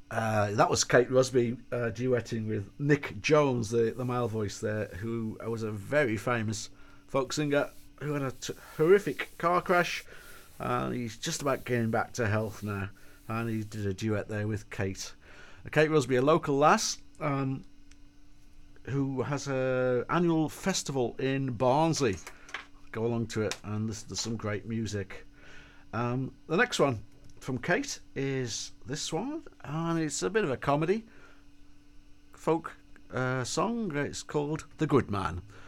That was Kate Rusby duetting with Nick Jones, the male voice there, who was a very famous folk singer who had a horrific car crash. He's just about getting back to health now, and he did a duet there with Kate. Kate Rusby, a local lass, who has an annual festival in Barnsley. Go along to it and listen to some great music. The next one from Kate is this one, and it's a bit of a comedy folk song. It's called The Good Man.